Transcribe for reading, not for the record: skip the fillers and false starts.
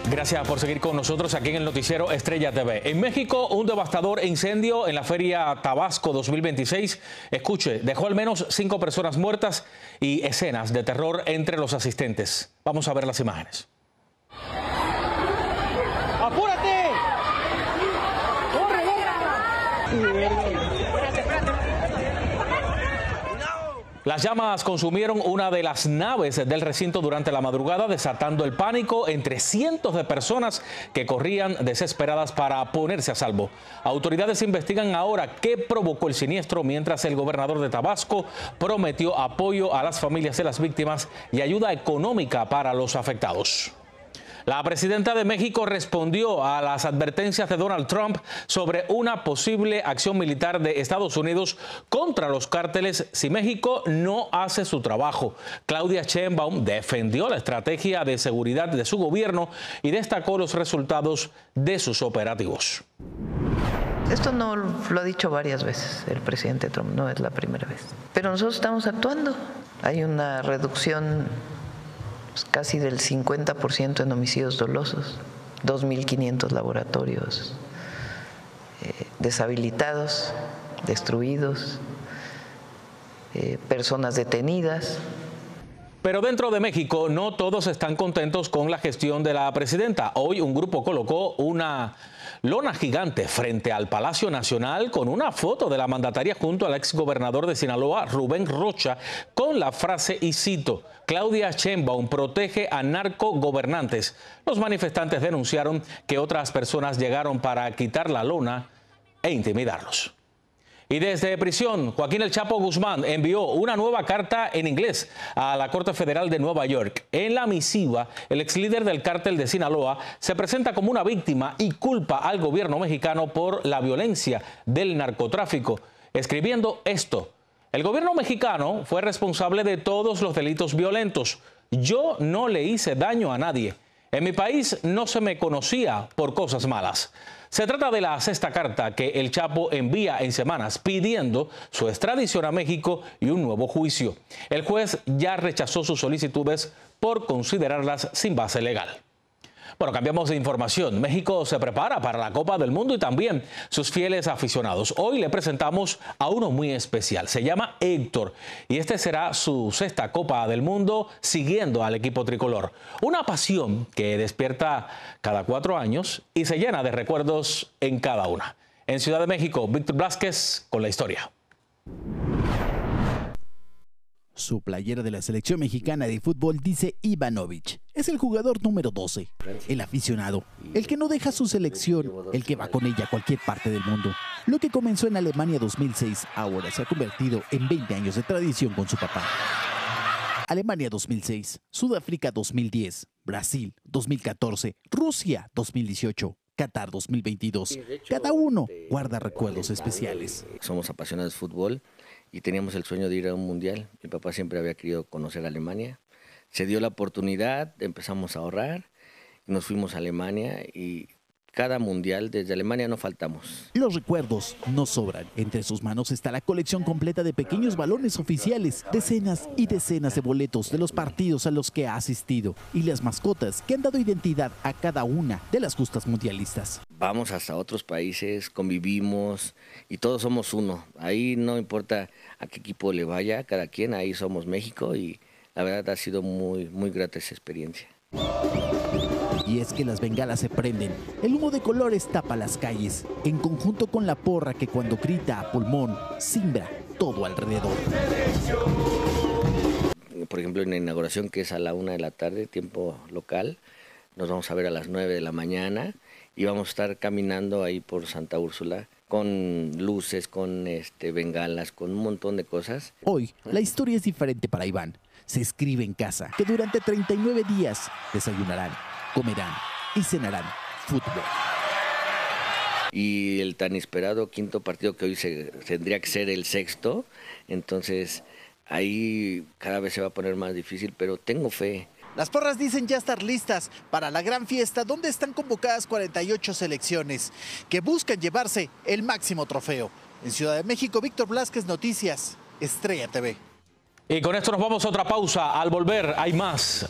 Gracias por seguir con nosotros aquí en el noticiero Estrella TV. En México, un devastador incendio en la Feria Tabasco 2026, escuche, dejó al menos 5 personas muertas y escenas de terror entre los asistentes. Vamos a ver las imágenes. ¡Apúrate! ¡Corre, Las llamas consumieron una de las naves del recinto durante la madrugada, desatando el pánico entre cientos de personas que corrían desesperadas para ponerse a salvo. Autoridades investigan ahora qué provocó el siniestro, mientras el gobernador de Tabasco prometió apoyo a las familias de las víctimas y ayuda económica para los afectados. La presidenta de México respondió a las advertencias de Donald Trump sobre una posible acción militar de Estados Unidos contra los cárteles si México no hace su trabajo. Claudia Sheinbaum defendió la estrategia de seguridad de su gobierno y destacó los resultados de sus operativos. Esto no lo ha dicho varias veces el presidente Trump, no es la primera vez. Pero nosotros estamos actuando. Hay una reducción casi del 50% en homicidios dolosos, 2.500 laboratorios deshabilitados, destruidos, personas detenidas. Pero dentro de México no todos están contentos con la gestión de la presidenta. Hoy un grupo colocó una lona gigante frente al Palacio Nacional con una foto de la mandataria junto al exgobernador de Sinaloa, Rubén Rocha, con la frase, y cito, Claudia Sheinbaum protege a narcogobernantes. Los manifestantes denunciaron que otras personas llegaron para quitar la lona e intimidarlos. Y desde prisión, Joaquín El Chapo Guzmán envió una nueva carta en inglés a la Corte Federal de Nueva York. En la misiva, el ex líder del cártel de Sinaloa se presenta como una víctima y culpa al gobierno mexicano por la violencia del narcotráfico, escribiendo esto: el gobierno mexicano fue responsable de todos los delitos violentos. Yo no le hice daño a nadie. En mi país no se me conocía por cosas malas. Se trata de la 6ª carta que El Chapo envía en semanas pidiendo su extradición a México y un nuevo juicio. El juez ya rechazó sus solicitudes por considerarlas sin base legal. Bueno, cambiamos de información. México se prepara para la Copa del Mundo y también sus fieles aficionados. Hoy le presentamos a uno muy especial. Se llama Héctor y este será su 6ª Copa del Mundo siguiendo al equipo tricolor. Una pasión que despierta cada 4 años y se llena de recuerdos en cada una. En Ciudad de México, Víctor Blázquez con la historia. Su playera de la selección mexicana de fútbol dice Ivanovic. Es el jugador número 12, el aficionado, el que no deja su selección, el que va con ella a cualquier parte del mundo. Lo que comenzó en Alemania 2006 ahora se ha convertido en 20 años de tradición con su papá. Alemania 2006, Sudáfrica 2010, Brasil 2014, Rusia 2018. Qatar 2022. Cada uno guarda recuerdos especiales. Somos apasionados de fútbol y teníamos el sueño de ir a un mundial. Mi papá siempre había querido conocer a Alemania. Se dio la oportunidad, empezamos a ahorrar, nos fuimos a Alemania y cada mundial desde Alemania no faltamos. Los recuerdos no sobran. Entre sus manos está la colección completa de pequeños balones oficiales, decenas y decenas de boletos de los partidos a los que ha asistido y las mascotas que han dado identidad a cada una de las justas mundialistas. Vamos hasta otros países, convivimos y todos somos uno. Ahí no importa a qué equipo le vaya, cada quien, ahí somos México y la verdad ha sido muy grata esa experiencia. Y es que las bengalas se prenden, el humo de colores tapa las calles, en conjunto con la porra que cuando grita a pulmón, simbra todo alrededor. Por ejemplo, en la inauguración, que es a la 1 de la tarde, tiempo local, nos vamos a ver a las 9 de la mañana y vamos a estar caminando ahí por Santa Úrsula con luces, con bengalas, con un montón de cosas. Hoy, la historia es diferente para Iván. Se escribe en casa que durante 39 días desayunarán, comerán y cenarán fútbol. Y el tan esperado 5.º partido que hoy tendría que ser el 6.º, entonces ahí cada vez se va a poner más difícil, pero tengo fe. Las porras dicen ya estar listas para la gran fiesta donde están convocadas 48 selecciones que buscan llevarse el máximo trofeo. En Ciudad de México, Víctor Blázquez, Noticias, Estrella TV. Y con esto nos vamos a otra pausa. Al volver hay más.